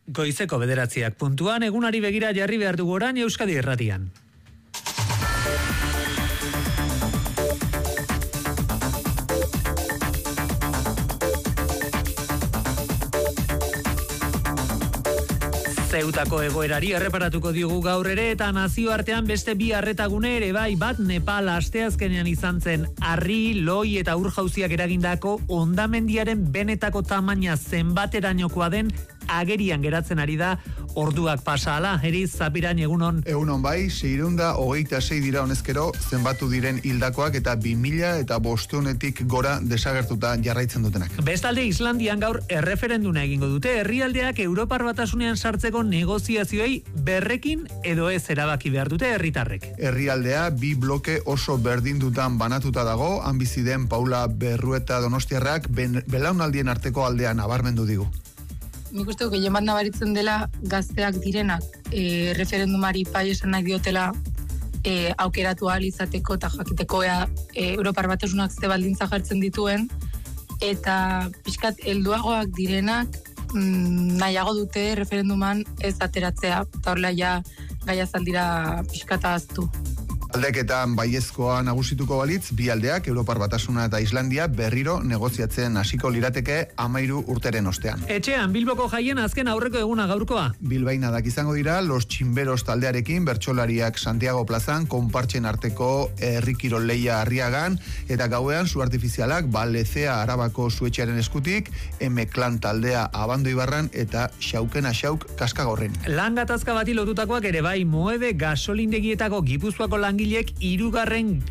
Goizeko 9:00 egunari begira jarri behar dugu orain Euskadi Irratian. Zeutako egoerari erreparatuko diogu gaur ere eta nazioartean beste bi arretagune ere bai, bat Nepal asteazkenean izan zen harri, loi eta urjauziak eragindako hondamendiaren benetako tamaina zenbaterainokoa den agerian geratzen ari da orduak pasa ala. Eriz Zapirain, egunon. Egunon bai, 626 dira honezkero zenbatu diren hildakoak eta 2005 gora desagertuta jarraitzen dutenak. Bestalde Islandian gaur erreferenduna egingo dute, herrialdeak Europar Batasunean sartzeko negoziazioei berrekin edo ez erabaki behar dute herritarrek. Herrialdea bi bloke oso berdindutan banatuta dago, han bizi den Paula Berrueta Donostiarrak belaunaldien arteko aldea nabarmendu digu. Nik uste dut gehien bat nabaritzen dela gazteak direnak referendumari bai esan nahi diotela aukeratu ahal izateko eta jakiteko Europar Batasunak ze baldintza jartzen dituen, eta pixkat helduagoak direnak nahiago dute referenduman ez ateratzea, eta horrela ja gaia zaldira pixkata aztu. Aldeketan baiezkoa nagusituko balitz, bi aldeak, Europar Batasuna eta Islandia, berriro negoziatzen hasiko lirateke 13 urteren ostean. Etxean, Bilboko jaien azken aurreko eguna gaurkoa. Bilbainadak izango dira, Los Tximberos taldearekin, bertsolariak Santiago plazan, konpartxen arteko herrikirol leia Arriagan, eta gauean su artifizialak, Lezea Arabako suetxearen eskutik, M-Klan taldea Abando Ibarran, eta Xaukena Xauk Kaskagorren. Lan gatazka bati lotutakoak ere bai, Moede gasolindegietako Gipuzkoako langilek hirugarren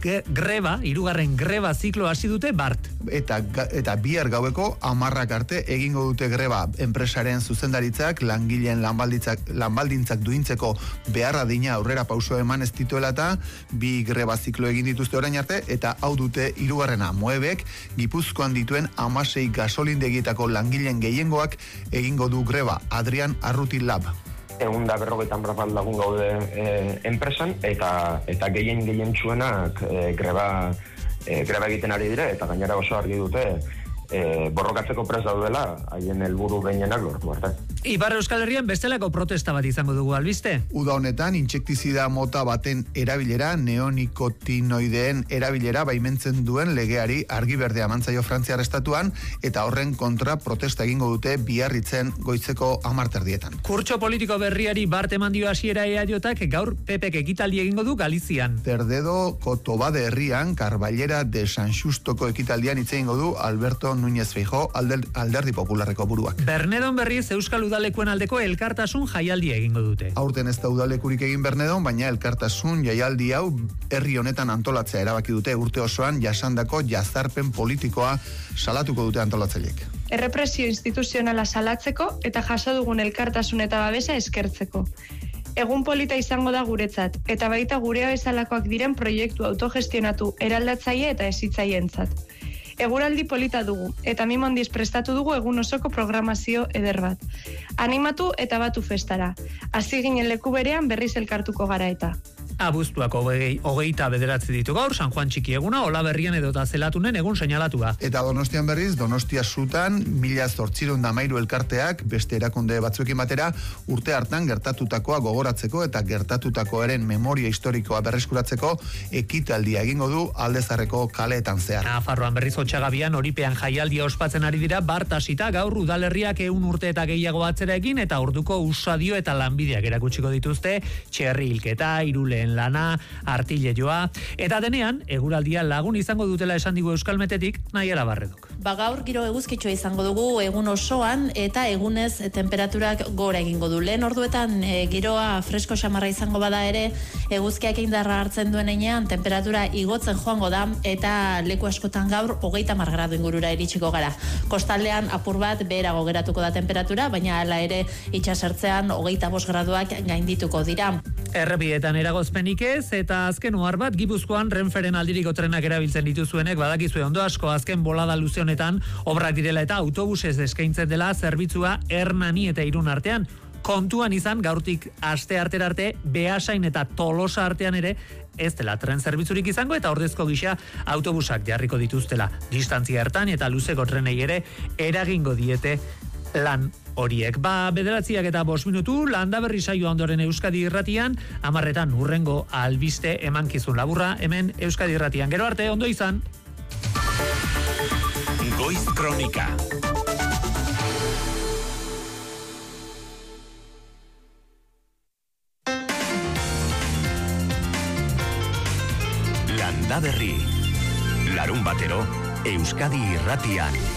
greba ziklo hasi dute bart. Eta bihar gaueko 10 arte egingo dute greba enpresaren zuzendaritzak langileen lanbaldintzak duintzeko beharra dina aurrera pauso eman ez dituela eta bi greba ziklo egin dituzte orain arte, eta hau dute hirugarrena. Moebek Gipuzkoan dituen 16 gasolindegietako langileen gehiengoak egingo du greba. Adrian Arruti Lab. 150 lagun gaude enpresan, eta gehien txuenak greba egiten ari dire, eta gainera oso argi dute borrokatzeko prest daudela haien helburu gehienak lortu arte. Ipar Euskal Herrian bestelako protesta bat izango dugu, albiste? Uda honetan, intsektizida mota baten erabilera, neonikotinoideen erabilera baimentzen duen legeari argi berdea mantzaio Frantziar estatuan, eta horren kontra protesta egingo dute Biarritzen goizeko 10:00. Kurtso politiko berriari bart eman dio hasiera EAJak gaur PPk ekitaldi egingo du Galizian. Terdedo Kotobade herrian, Karballera de San Xustoko ekitaldian hitz egingo du Alberto Núñez Feijóo, Alderdi Popularreko buruak. Bernedon berriz Euskal Udalekuen aldeko elkartasun jaialdia egingo dute. Aurten ez da udalekurik egin Bernedon, baina elkartasun jaialdi hau herri honetan antolatzea erabaki dute urte osoan jasandako jazarpen politikoa salatuko dute antolatzaileek. Errepresio instituzionala salatzeko eta jaso dugun elkartasun eta babesa eskertzeko. Egun polita izango da guretzat, eta baita gurea bezalakoak diren proiektu autogestionatu eraldatzaile eta hezitzaileentzat. Eguraldi polita dugu, eta mimondiz prestatu dugu egun osoko programazio eder bat. Animatu eta batu festara. Hasi ginen leku berean berriz elkartuko gara eta. Abuztuak 29 ditu gaur, San Juan Txiki eguna, Olaberrian edota Zelatunen egun seinalatua. Eta Donostian berriz, Donostia Zutan, 1813 elkarteak, beste erakunde batzuekin batera, urte hartan gertatutakoa gogoratzeko eta gertatutakoaren memoria historikoa berreskuratzeko ekitaldia egingo du Aldezarreko kaleetan zehar. Nafarroan berriz Otxagabian Oripean jaialdia ospatzen ari dira bart hasita, gaur udalerriak 100 urte eta gehiago atzera egin eta orduko usadio eta lanbideak erakutsiko dituzte, txerri hilketa, iruleen lana, artillejoa, eta denean, eguraldia lagun izango dutela esan digu Euskalmetetik, Naiara Barredok. Gaur giro eguzkitsua izango dugu egun osoan eta egunez temperaturak gora egingo du. Lehen orduetan giroa fresko xamarra izango bada ere, eguzkiak indarra hartzen duen heinean temperatura igotzen joango da eta leku askotan gaur 30 gradu ingurura iritsiko gara. Kostaldean apur bat beherago geratuko da temperatura, baina hala ere itsasertzean 25 graduak gaindituko dira. Errepietan eragozpenik ez, eta azken ohar bat Gipuzkoan Renferen aldiriko trenak erabiltzen dituzuenek badakizue ondo asko azken bolada luze honetan obrak direla eta autobusez eskaintzen dela zerbitzua Hernani eta Irun artean. Kontuan izan gaurtik aste artera arte Beasain eta Tolosa artean ere ez dela tren zerbitzurik izango eta ordezko gisa autobusak jarriko dituztela. Distantzia ertain eta luzeko trenei ere eragingo diete lan horiek. 9:05 minutu, Landaberri saioa ondoren Euskadi Irratian, 10:00 hurrengo albiste emankizun laburra, hemen Euskadi Irratian. Gero arte, ondo izan. Goiz Kronika. Landaberri. Larunbatero, Euskadi Irratian.